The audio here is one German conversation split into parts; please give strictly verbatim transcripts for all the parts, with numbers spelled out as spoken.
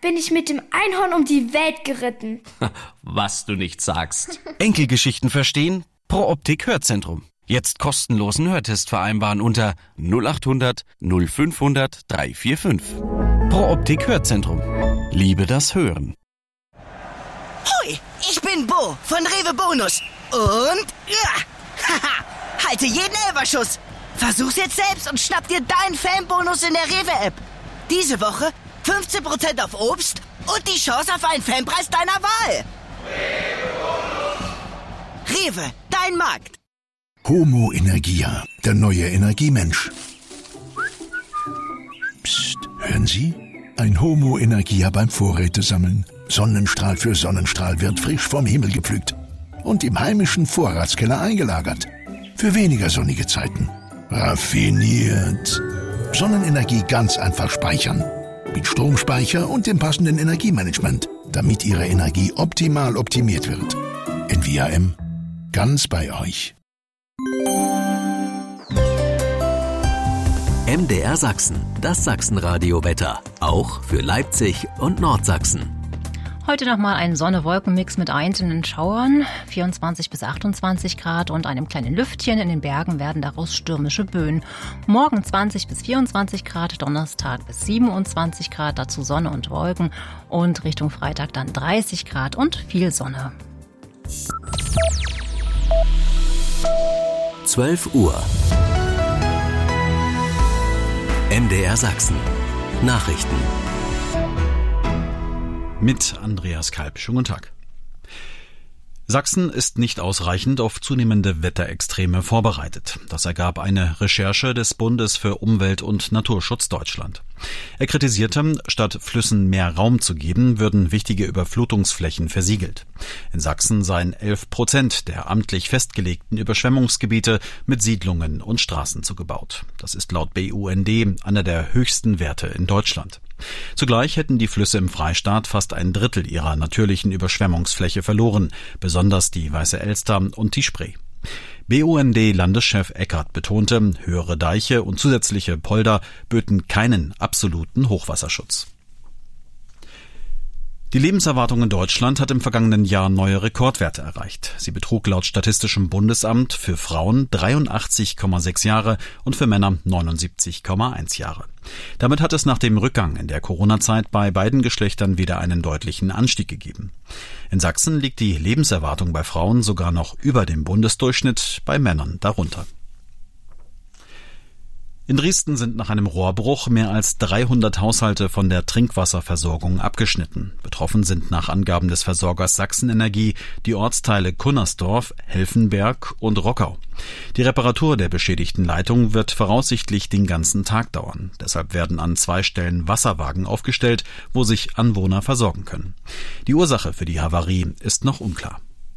bin ich mit dem Einhorn um die Welt geritten. Was du nicht sagst. Enkelgeschichten verstehen? Pro Optik Hörzentrum. Jetzt kostenlosen Hörtest vereinbaren unter null acht hundert null fünfhundert dreihundertfünfundvierzig. Pro Optik Hörzentrum. Liebe das Hören. Hoi, ich bin Bo von Rewe Bonus. Und ja, haha, halte jeden Elberschuss. Versuch's jetzt selbst und schnapp dir deinen Fanbonus in der Rewe-App. Diese Woche fünfzehn Prozent auf Obst und die Chance auf einen Fanpreis deiner Wahl. Rewe, dein Markt. Homo Energia, der neue Energiemensch. Psst, hören Sie? Ein Homo Energia beim Vorrätesammeln. Sonnenstrahl für Sonnenstrahl wird frisch vom Himmel gepflückt und im heimischen Vorratskeller eingelagert. Für weniger sonnige Zeiten. Raffiniert. Sonnenenergie ganz einfach speichern. Mit Stromspeicher und dem passenden Energiemanagement, damit Ihre Energie optimal optimiert wird. N V A M. Ganz bei euch. M D R Sachsen, das Sachsenradio-Wetter. Auch für Leipzig und Nordsachsen. Heute nochmal ein Sonne-Wolken-Mix mit einzelnen Schauern, vierundzwanzig bis achtundzwanzig Grad und einem kleinen Lüftchen. In den Bergen werden daraus stürmische Böen. Morgen zwanzig bis vierundzwanzig Grad, Donnerstag bis siebenundzwanzig Grad, dazu Sonne und Wolken und Richtung Freitag dann dreißig Grad und viel Sonne. zwölf Uhr. M D R Sachsen. Nachrichten. Mit Andreas Kalb. Schönen guten Tag. Sachsen ist nicht ausreichend auf zunehmende Wetterextreme vorbereitet. Das ergab eine Recherche des Bundes für Umwelt- und Naturschutz Deutschland. Er kritisierte, statt Flüssen mehr Raum zu geben, würden wichtige Überflutungsflächen versiegelt. In Sachsen seien elf Prozent der amtlich festgelegten Überschwemmungsgebiete mit Siedlungen und Straßen zugebaut. Das ist laut B U N D einer der höchsten Werte in Deutschland. Zugleich hätten die Flüsse im Freistaat fast ein Drittel ihrer natürlichen Überschwemmungsfläche verloren, besonders die Weiße Elster und die Spree. B U N D-Landeschef Eckert betonte, höhere Deiche und zusätzliche Polder böten keinen absoluten Hochwasserschutz. Die Lebenserwartung in Deutschland hat im vergangenen Jahr neue Rekordwerte erreicht. Sie betrug laut Statistischem Bundesamt für Frauen dreiundachtzig Komma sechs Jahre und für Männer neunundsiebzig Komma eins Jahre. Damit hat es nach dem Rückgang in der Corona-Zeit bei beiden Geschlechtern wieder einen deutlichen Anstieg gegeben. In Sachsen liegt die Lebenserwartung bei Frauen sogar noch über dem Bundesdurchschnitt, bei Männern darunter. In Dresden sind nach einem Rohrbruch mehr als dreihundert Haushalte von der Trinkwasserversorgung abgeschnitten. Betroffen sind nach Angaben des Versorgers Sachsenenergie die Ortsteile Kunnersdorf, Helfenberg und Rockau. Die Reparatur der beschädigten Leitung wird voraussichtlich den ganzen Tag dauern. Deshalb werden an zwei Stellen Wasserwagen aufgestellt, wo sich Anwohner versorgen können. Die Ursache für die Havarie ist noch unklar.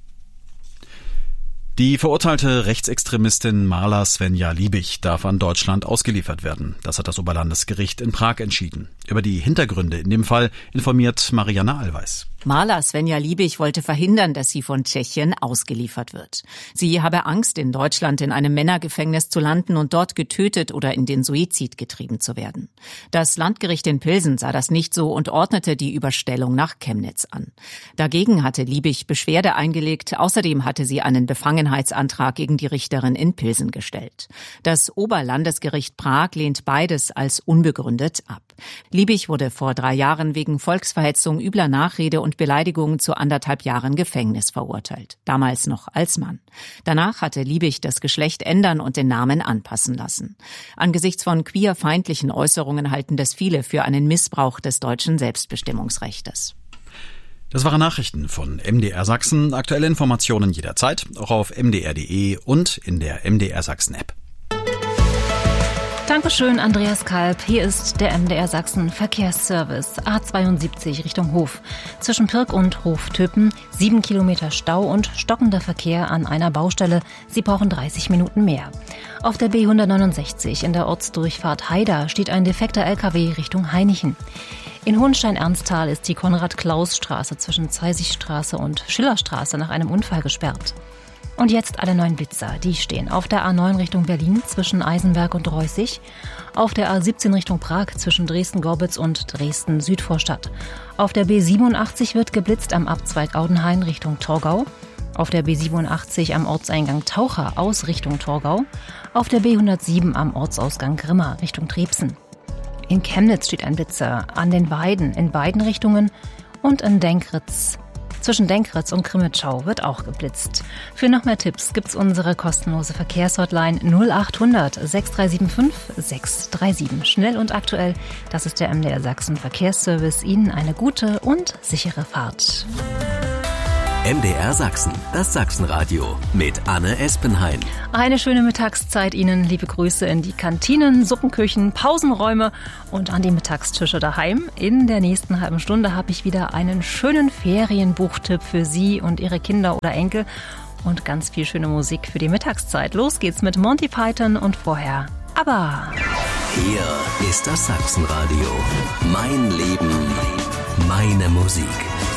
Die verurteilte Rechtsextremistin Marla Svenja Liebig darf an Deutschland ausgeliefert werden. Das hat das Oberlandesgericht in Prag entschieden. Über die Hintergründe in dem Fall informiert Marianne Allweis. Marla Svenja Liebig wollte verhindern, dass sie von Tschechien ausgeliefert wird. Sie habe Angst, in Deutschland in einem Männergefängnis zu landen und dort getötet oder in den Suizid getrieben zu werden. Das Landgericht in Pilsen sah das nicht so und ordnete die Überstellung nach Chemnitz an. Dagegen hatte Liebig Beschwerde eingelegt. Außerdem hatte sie einen Befangenheitsantrag gegen die Richterin in Pilsen gestellt. Das Oberlandesgericht Prag lehnt beides als unbegründet ab. Liebig wurde vor drei Jahren wegen Volksverhetzung, übler Nachrede und Beleidigung zu anderthalb Jahren Gefängnis verurteilt. Damals noch als Mann. Danach hatte Liebig das Geschlecht ändern und den Namen anpassen lassen. Angesichts von queerfeindlichen Äußerungen halten das viele für einen Missbrauch des deutschen Selbstbestimmungsrechtes. Das waren Nachrichten von M D R Sachsen. Aktuelle Informationen jederzeit, auch auf m d r punkt d e und in der M D R Sachsen App. Dankeschön, Andreas Kalb. Hier ist der M D R Sachsen Verkehrsservice. A zweiundsiebzig Richtung Hof. Zwischen Pirk und Hoftöpen sieben Kilometer Stau und stockender Verkehr an einer Baustelle. Sie brauchen dreißig Minuten mehr. Auf der B hundertneunundsechzig in der Ortsdurchfahrt Haida steht ein defekter L K W Richtung Hainichen. In Hohenstein-Ernsthal ist die Konrad-Klaus-Straße zwischen Zeisigstraße und Schillerstraße nach einem Unfall gesperrt. Und jetzt alle neuen Blitzer. Die stehen auf der A neun Richtung Berlin zwischen Eisenberg und Reußig, auf der A siebzehn Richtung Prag zwischen Dresden-Gorbitz und Dresden-Südvorstadt. Auf der B siebenundachtzig wird geblitzt am Abzweig Audenhain Richtung Torgau. Auf der B siebenundachtzig am Ortseingang Taucher aus Richtung Torgau. Auf der B hundertsieben am Ortsausgang Grimma Richtung Trebsen. In Chemnitz steht ein Blitzer an den Weiden in beiden Richtungen und in Denkritz. Zwischen Denkritz und Krimitschau wird auch geblitzt. Für noch mehr Tipps gibt's unsere kostenlose Verkehrshotline null acht hundert sechs drei sieben fünf sechs drei sieben. Schnell und aktuell, das ist der M D R Sachsen Verkehrsservice. Ihnen eine gute und sichere Fahrt. M D R Sachsen, das Sachsenradio mit Anne Espenhain. Eine schöne Mittagszeit Ihnen. Liebe Grüße in die Kantinen, Suppenküchen, Pausenräume und an die Mittagstische daheim. In der nächsten halben Stunde habe ich wieder einen schönen Ferienbuchtipp für Sie und Ihre Kinder oder Enkel und ganz viel schöne Musik für die Mittagszeit. Los geht's mit Monty Python und vorher ABBA. Hier ist das Sachsenradio. Mein Leben, meine Musik.